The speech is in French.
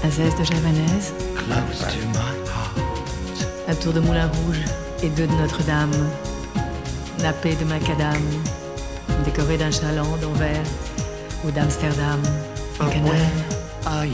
Azès de Javanaise, Close to my heart. la tour de Moulin Rouge et deux de Notre-Dame, nappé de macadam, décoré d'un chaland d'Anvers ou d'Amsterdam, But un canal. where are you